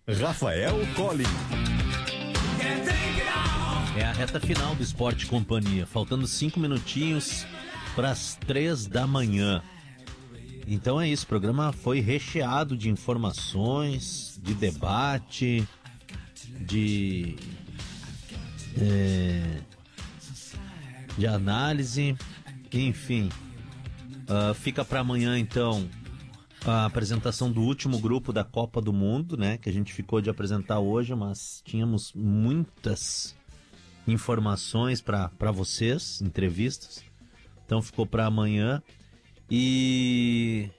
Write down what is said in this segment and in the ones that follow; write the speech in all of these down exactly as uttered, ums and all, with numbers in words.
Rafael Colli. É a reta final do Esporte Companhia, faltando cinco minutinhos para as três da manhã. Então é isso, o programa foi recheado de informações, de debate, de, é, de análise, enfim. Uh, fica para amanhã então a apresentação do último grupo da Copa do Mundo, né, que a gente ficou de apresentar hoje, mas tínhamos muitas informações para vocês, entrevistas, então ficou para amanhã. E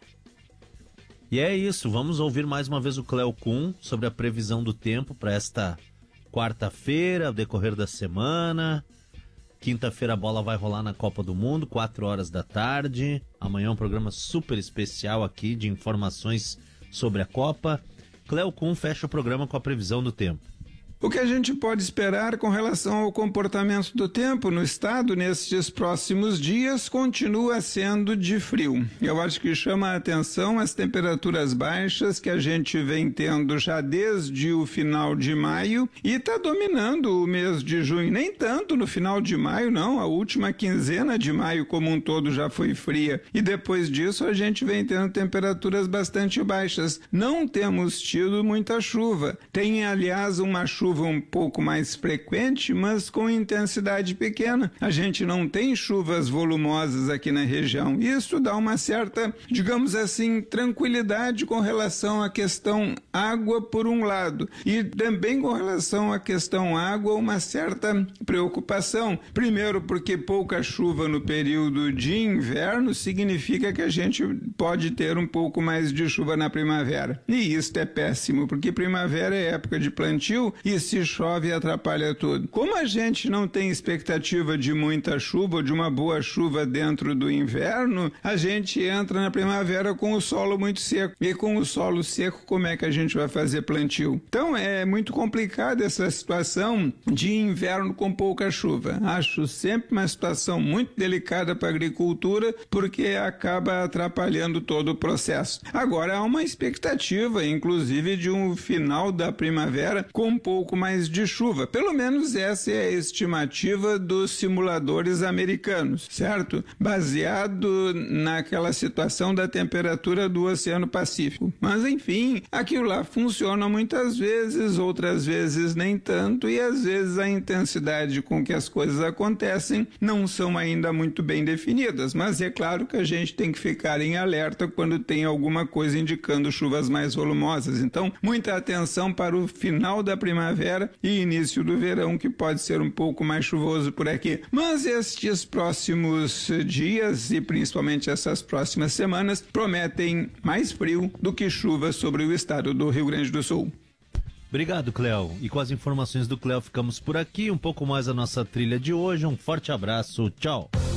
e é isso, vamos ouvir mais uma vez o Cléo Kuhn sobre a previsão do tempo para esta quarta-feira, ao decorrer da semana. Quinta-feira a bola vai rolar na Copa do Mundo, quatro horas da tarde. Amanhã é um programa super especial aqui de informações sobre a Copa. Cléo Kuhn fecha o programa com a previsão do tempo. O que a gente pode esperar com relação ao comportamento do tempo no estado nestes próximos dias continua sendo de frio. Eu acho que chama a atenção as temperaturas baixas que a gente vem tendo já desde o final de maio e está dominando o mês de junho. Nem tanto no final de maio, não. A última quinzena de maio como um todo já foi fria. E depois disso a gente vem tendo temperaturas bastante baixas. Não temos tido muita chuva. Tem, aliás, uma chuva chuva um pouco mais frequente, mas com intensidade pequena. A gente não tem chuvas volumosas aqui na região. Isso dá uma certa, digamos assim, tranquilidade com relação à questão água por um lado e também com relação à questão água uma certa preocupação. Primeiro porque pouca chuva no período de inverno significa que a gente pode ter um pouco mais de chuva na primavera. E isso é péssimo, porque primavera é época de plantio e se chove atrapalha tudo. Como a gente não tem expectativa de muita chuva ou de uma boa chuva dentro do inverno, a gente entra na primavera com o solo muito seco. E com o solo seco, como é que a gente vai fazer plantio? Então é muito complicada essa situação de inverno com pouca chuva. Acho sempre uma situação muito delicada para a agricultura, porque acaba atrapalhando todo o processo. Agora há uma expectativa, inclusive, de um final da primavera com um pouco mais de chuva. Pelo menos essa é a estimativa dos simuladores americanos, certo? Baseado naquela situação da temperatura do Oceano Pacífico. Mas enfim, aquilo lá funciona muitas vezes, outras vezes nem tanto, e às vezes a intensidade com que as coisas acontecem não são ainda muito bem definidas, mas é claro que a gente tem que ficar em alerta quando tem alguma coisa indicando chuvas mais volumosas. Então, muita atenção para o final da primavera e início do verão, que pode ser um pouco mais chuvoso por aqui. Mas estes próximos dias e principalmente essas próximas semanas prometem mais frio do que chuva sobre o estado do Rio Grande do Sul. Obrigado, Cléo. E com as informações do Cléo ficamos por aqui. Um pouco mais a nossa trilha de hoje. Um forte abraço. Tchau.